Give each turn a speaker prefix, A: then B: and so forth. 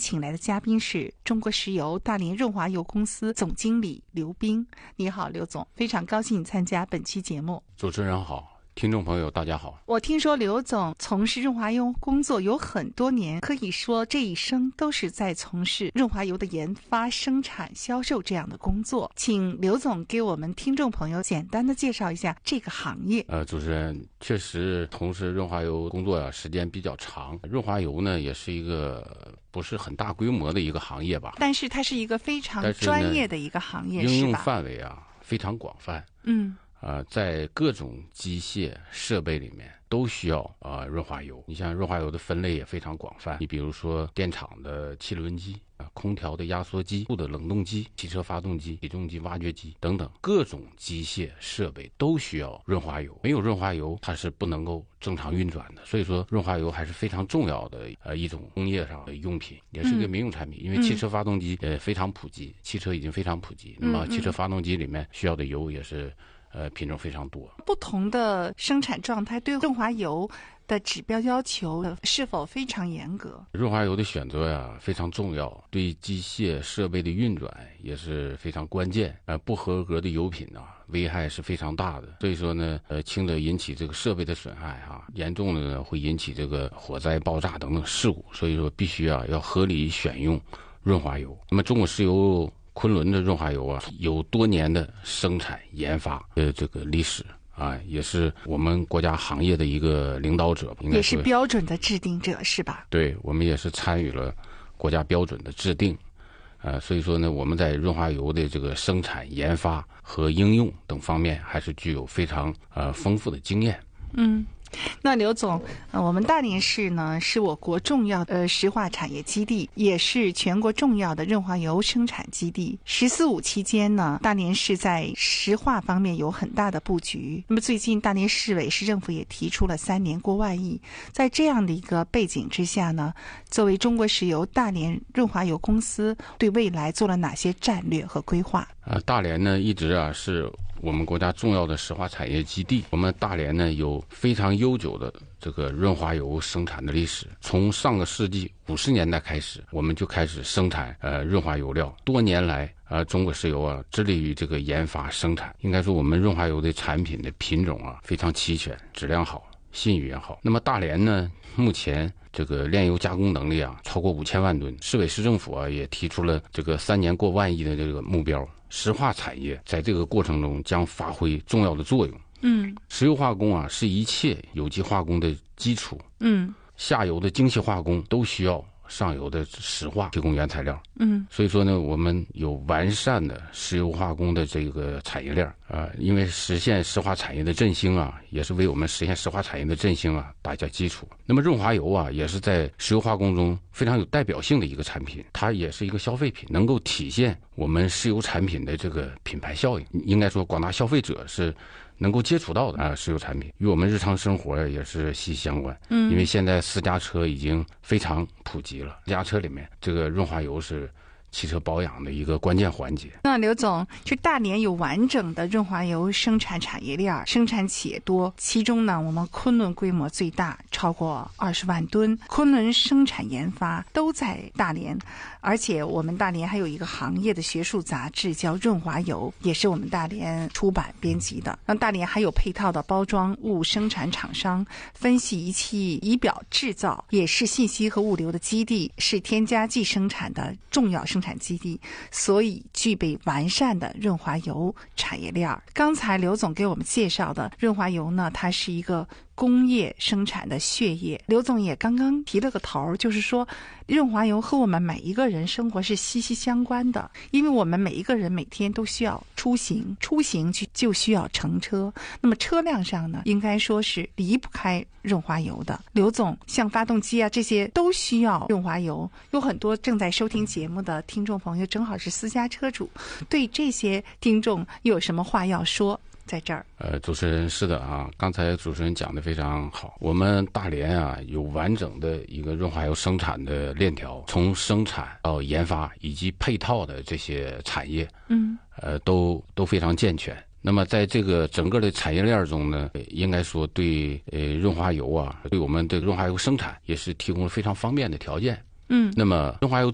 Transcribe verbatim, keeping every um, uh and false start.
A: 请来的嘉宾是中国石油大连润滑油公司总经理刘斌。你好，刘总，非常高兴参加本期节目。
B: 主持人好，听众朋友大家好。
A: 我听说刘总从事润滑油工作有很多年，可以说这一生都是在从事润滑油的研发、生产、销售这样的工作。请刘总给我们听众朋友简单的介绍一下这个行业。
B: 呃，主持人确实从事润滑油工作啊，时间比较长。润滑油呢，也是一个不是很大规模的一个行业吧，
A: 但是它是一个非常专业的一个行业，
B: 应用范围啊非常广泛。
A: 嗯。
B: 呃，在各种机械设备里面都需要呃润滑油。你像润滑油的分类也非常广泛，你比如说电厂的汽轮机啊、空调的压缩机、库的冷冻机、汽车发动机、起重机、挖掘机等等，各种机械设备都需要润滑油。没有润滑油，它是不能够正常运转的。所以说，润滑油还是非常重要的呃一种工业上的用品，也是一个民用产品。嗯、因为汽车发动机也非常普及，汽车已经非常普及，那么汽车发动机里面需要的油也是。呃，品种非常多，
A: 不同的生产状态对润滑油的指标要求是否非常严格？
B: 润滑油的选择呀、啊、非常重要，对机械设备的运转也是非常关键。呃，不合格的油品啊，危害是非常大的。所以说呢，呃，轻的引起这个设备的损害啊，严重的呢会引起这个火灾、爆炸等等事故。所以说，必须啊要合理选用润滑油。那么，中国石油昆仑的润滑油啊，有多年的生产研发的这个历史啊，也是我们国家行业的一个领导者，
A: 也是标准的制定者，是吧？
B: 对，我们也是参与了国家标准的制定，呃，所以说呢，我们在润滑油的这个生产、研发和应用等方面，还是具有非常呃丰富的经验。
A: 嗯。那刘总，呃，我们大连市呢是我国重要的呃石化产业基地，也是全国重要的润滑油生产基地。十四五期间呢，大连市在石化方面有很大的布局。那么最近，大连市委市政府也提出了三年过万亿。在这样的一个背景之下呢，作为中国石油大连润滑油公司，对未来做了哪些战略和规划？
B: 呃，大连呢一直啊是我们国家重要的石化产业基地。我们大连呢有非常悠久的这个润滑油生产的历史，从上个世纪五十年代开始，我们就开始生产呃润滑油料。多年来，呃，中国石油啊致力于这个研发生产。应该说，我们润滑油的产品的品种啊非常齐全，质量好，信誉也好。那么大连呢，目前这个炼油加工能力啊超过五千万吨。市委市政府啊也提出了这个三年过万亿的这个目标。石化产业在这个过程中将发挥重要的作用。
A: 嗯，
B: 石油化工啊是一切有机化工的基础。
A: 嗯，下
B: 游的精细化工都需要上游的石化提供原材料。
A: 嗯，
B: 所以说呢，我们有完善的石油化工的这个产业链啊、呃，因为实现石化产业的振兴啊，也是为我们实现石化产业的振兴啊打下基础。那么润滑油啊，也是在石油化工中非常有代表性的一个产品，它也是一个消费品，能够体现我们石油产品的这个品牌效应。应该说，广大消费者是能够接触到的啊，石油产品与我们日常生活也是息息相关。
A: 嗯，
B: 因为现在私家车已经非常普及了，私家车里面这个润滑油是汽车保养的一个关键环节。
A: 那刘总，就大连有完整的润滑油生产产业链，生产企业多，其中呢，我们昆仑规模最大，超过二十万吨。昆仑生产研发都在大连，而且我们大连还有一个行业的学术杂志叫《润滑油》，也是我们大连出版编辑的。那大连还有配套的包装物生产厂商，分析仪器仪表制造，也是信息和物流的基地，是添加剂生产的重要生产产基地，所以具备完善的润滑油产业链。刚才刘总给我们介绍的润滑油呢，它是一个工业生产的血液。刘总也刚刚提了个头，就是说润滑油和我们每一个人生活是息息相关的，因为我们每一个人每天都需要出行，出行就需要乘车，那么车辆上呢，应该说是离不开润滑油的。刘总，像发动机啊这些都需要润滑油，有很多正在收听节目的听众朋友正好是私家车主，对这些听众又有什么话要说？在这儿，
B: 呃，主持人是的啊，刚才主持人讲的非常好。我们大连啊有完整的一个润滑油生产的链条，从生产到研发以及配套的这些产业，
A: 嗯，
B: 呃，都都非常健全。那么在这个整个的产业链中呢，应该说对呃润滑油啊，对我们的润滑油生产也是提供了非常方便的条件。
A: 嗯，
B: 那么润滑油